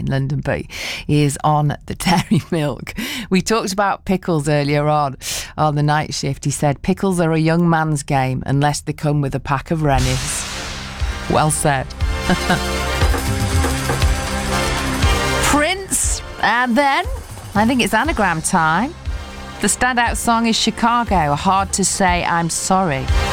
London, but he is on the dairy milk. We talked about pickles earlier on the night shift. He said, pickles are a young man's game unless they come with a pack of Rennies. Well said. Prince, and then I think it's anagram time. The standout song is Chicago, Hard to Say I'm Sorry.